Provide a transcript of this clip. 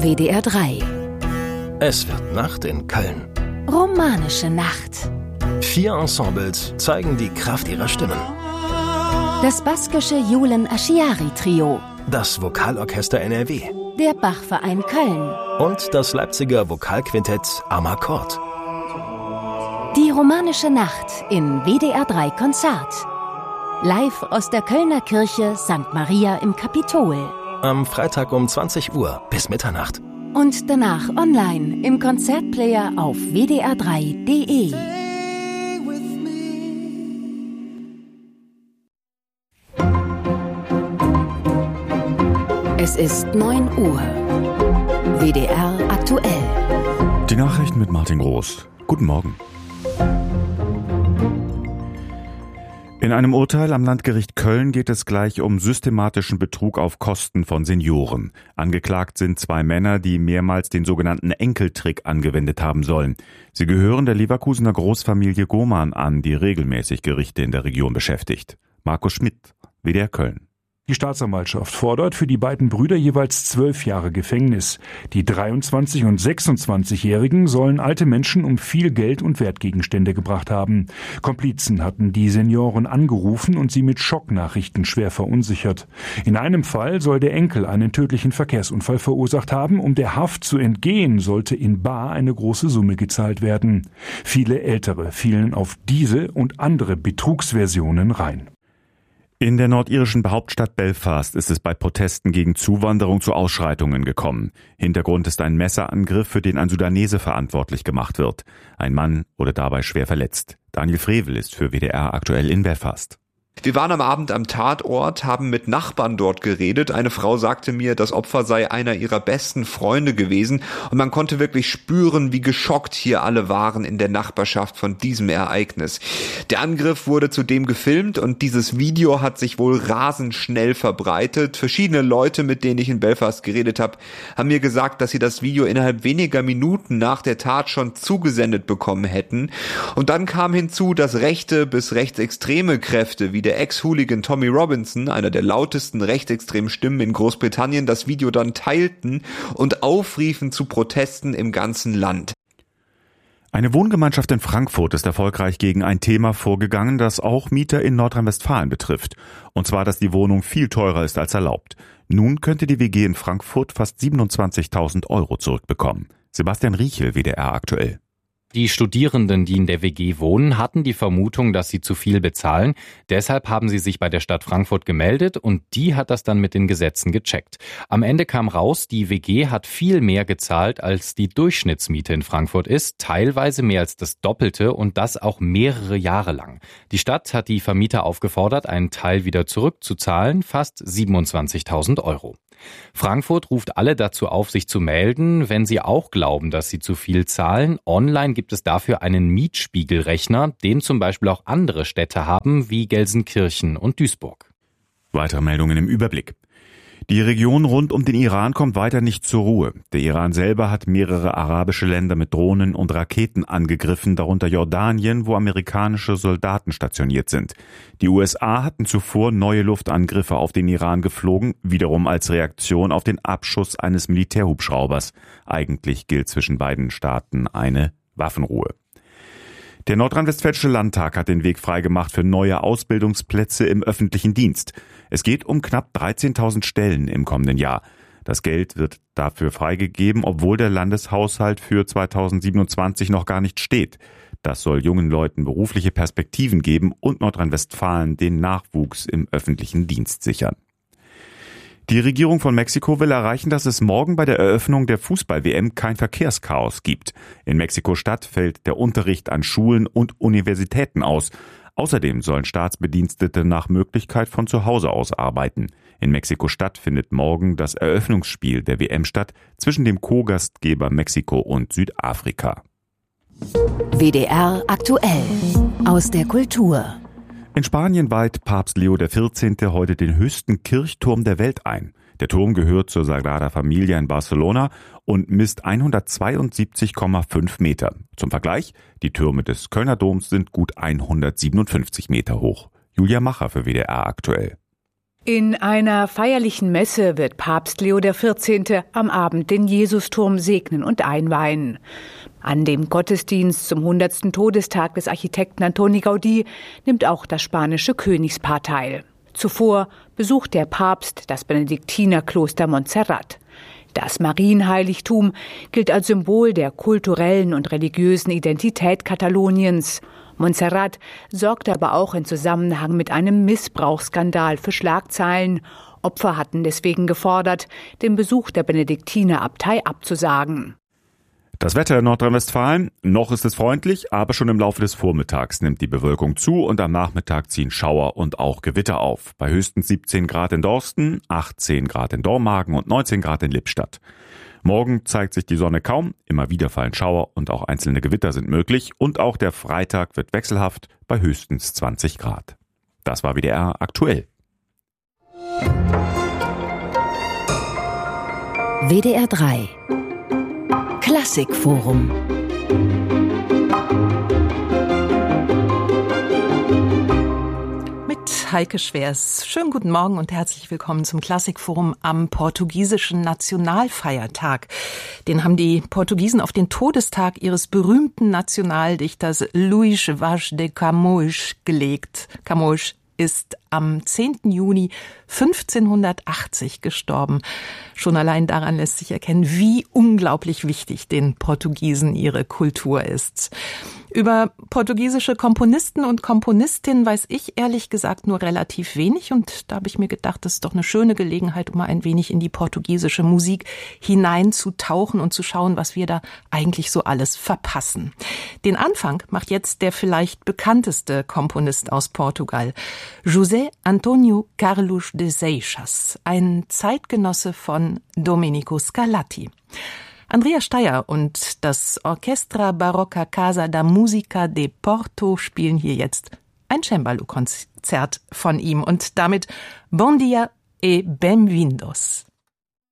WDR 3. Es wird Nacht in Köln. Romanische Nacht. 4 Ensembles zeigen die Kraft ihrer Stimmen. Das baskische Julen Aschiari Trio. Das Vokalorchester NRW. Der Bachverein Köln. Und das Leipziger Vokalquintett Amakord. Die Romanische Nacht in WDR 3 Konzert. Live aus der Kölner Kirche St. Maria im Kapitol. Am Freitag um 20 Uhr bis Mitternacht. Und danach online im Konzertplayer auf wdr3.de. Es ist 9 Uhr. WDR aktuell. Die Nachrichten mit Martin Groß. Guten Morgen. In einem Urteil am Landgericht Köln geht es gleich um systematischen Betrug auf Kosten von Senioren. Angeklagt sind 2 Männer, die mehrmals den sogenannten Enkeltrick angewendet haben sollen. Sie gehören der Leverkusener Großfamilie Gohmann an, die regelmäßig Gerichte in der Region beschäftigt. Markus Schmidt, WDR Köln. Die Staatsanwaltschaft fordert für die beiden Brüder jeweils 12 Jahre Gefängnis. Die 23- und 26-Jährigen sollen alte Menschen um viel Geld und Wertgegenstände gebracht haben. Komplizen hatten die Senioren angerufen und sie mit Schocknachrichten schwer verunsichert. In einem Fall soll der Enkel einen tödlichen Verkehrsunfall verursacht haben. Um der Haft zu entgehen, sollte in bar eine große Summe gezahlt werden. Viele Ältere fielen auf diese und andere Betrugsversionen rein. In der nordirischen Hauptstadt Belfast ist es bei Protesten gegen Zuwanderung zu Ausschreitungen gekommen. Hintergrund ist ein Messerangriff, für den ein Sudanese verantwortlich gemacht wird. Ein Mann wurde dabei schwer verletzt. Daniel Frevel ist für WDR aktuell in Belfast. Wir waren am Abend am Tatort, haben mit Nachbarn dort geredet. Eine Frau sagte mir, das Opfer sei einer ihrer besten Freunde gewesen. Und man konnte wirklich spüren, wie geschockt hier alle waren in der Nachbarschaft von diesem Ereignis. Der Angriff wurde zudem gefilmt und dieses Video hat sich wohl rasend schnell verbreitet. Verschiedene Leute, mit denen ich in Belfast geredet habe, haben mir gesagt, dass sie das Video innerhalb weniger Minuten nach der Tat schon zugesendet bekommen hätten. Und dann kam hinzu, dass rechte bis rechtsextreme Kräfte wie der Ex-Hooligan Tommy Robinson, einer der lautesten rechtsextremen Stimmen in Großbritannien, das Video dann teilten und aufriefen zu Protesten im ganzen Land. Eine Wohngemeinschaft in Frankfurt ist erfolgreich gegen ein Thema vorgegangen, das auch Mieter in Nordrhein-Westfalen betrifft. Und zwar, dass die Wohnung viel teurer ist als erlaubt. Nun könnte die WG in Frankfurt fast 27.000 € zurückbekommen. Sebastian Riechel, WDR aktuell. Die Studierenden, die in der WG wohnen, hatten die Vermutung, dass sie zu viel bezahlen. Deshalb haben sie sich bei der Stadt Frankfurt gemeldet und die hat das dann mit den Gesetzen gecheckt. Am Ende kam raus, die WG hat viel mehr gezahlt, als die Durchschnittsmiete in Frankfurt ist, teilweise mehr als das Doppelte und das auch mehrere Jahre lang. Die Stadt hat die Vermieter aufgefordert, einen Teil wieder zurückzuzahlen, fast 27.000 €. Frankfurt ruft alle dazu auf, sich zu melden, wenn sie auch glauben, dass sie zu viel zahlen. Online gibt es dafür einen Mietspiegelrechner, den zum Beispiel auch andere Städte haben, wie Gelsenkirchen und Duisburg. Weitere Meldungen im Überblick. Die Region rund um den Iran kommt weiter nicht zur Ruhe. Der Iran selber hat mehrere arabische Länder mit Drohnen und Raketen angegriffen, darunter Jordanien, wo amerikanische Soldaten stationiert sind. Die USA hatten zuvor neue Luftangriffe auf den Iran geflogen, wiederum als Reaktion auf den Abschuss eines Militärhubschraubers. Eigentlich gilt zwischen beiden Staaten eine Waffenruhe. Der Nordrhein-Westfälische Landtag hat den Weg freigemacht für neue Ausbildungsplätze im öffentlichen Dienst. Es geht um knapp 13.000 Stellen im kommenden Jahr. Das Geld wird dafür freigegeben, obwohl der Landeshaushalt für 2027 noch gar nicht steht. Das soll jungen Leuten berufliche Perspektiven geben und Nordrhein-Westfalen den Nachwuchs im öffentlichen Dienst sichern. Die Regierung von Mexiko will erreichen, dass es morgen bei der Eröffnung der Fußball-WM kein Verkehrschaos gibt. In Mexiko-Stadt fällt der Unterricht an Schulen und Universitäten aus. Außerdem sollen Staatsbedienstete nach Möglichkeit von zu Hause aus arbeiten. In Mexiko-Stadt findet morgen das Eröffnungsspiel der WM statt zwischen dem Co-Gastgeber Mexiko und Südafrika. WDR aktuell. Aus der Kultur. In Spanien weiht Papst Leo XIV. Heute den höchsten Kirchturm der Welt ein. Der Turm gehört zur Sagrada Familia in Barcelona und misst 172,5 Meter. Zum Vergleich, die Türme des Kölner Doms sind gut 157 Meter hoch. Julia Macher für WDR aktuell. In einer feierlichen Messe wird Papst Leo XIV. Am Abend den Jesusturm segnen und einweihen. An dem Gottesdienst zum 100. Todestag des Architekten Antoni Gaudí nimmt auch das spanische Königspaar teil. Zuvor besucht der Papst das Benediktinerkloster Montserrat. Das Marienheiligtum gilt als Symbol der kulturellen und religiösen Identität Kataloniens. Montserrat sorgte aber auch in Zusammenhang mit einem Missbrauchsskandal für Schlagzeilen. Opfer hatten deswegen gefordert, den Besuch der Benediktinerabtei abzusagen. Das Wetter in Nordrhein-Westfalen, noch ist es freundlich, aber schon im Laufe des Vormittags nimmt die Bewölkung zu und am Nachmittag ziehen Schauer und auch Gewitter auf. Bei höchstens 17 Grad in Dorsten, 18 Grad in Dormagen und 19 Grad in Lippstadt. Morgen zeigt sich die Sonne kaum, immer wieder fallen Schauer und auch einzelne Gewitter sind möglich und auch der Freitag wird wechselhaft bei höchstens 20 Grad. Das war WDR aktuell. WDR 3 Klassikforum. Heike Schwers. Schönen guten Morgen und herzlich willkommen zum Klassikforum am portugiesischen Nationalfeiertag. Den haben die Portugiesen auf den Todestag ihres berühmten Nationaldichters Luís Vaz de Camões gelegt. Camões ist am 10. Juni 1580 gestorben. Schon allein daran lässt sich erkennen, wie unglaublich wichtig den Portugiesen ihre Kultur ist. Über portugiesische Komponisten und Komponistinnen weiß ich ehrlich gesagt nur relativ wenig und da habe ich mir gedacht, das ist doch eine schöne Gelegenheit, um mal ein wenig in die portugiesische Musik hineinzutauchen und zu schauen, was wir da eigentlich so alles verpassen. Den Anfang macht jetzt der vielleicht bekannteste Komponist aus Portugal, José António Carlos de Seixas, ein Zeitgenosse von Domenico Scarlatti. Andrea Steyer und das Orchestra Barocca Casa da Musica de Porto spielen hier jetzt ein Cembalo-Konzert von ihm und damit Bon dia e bem-vindos.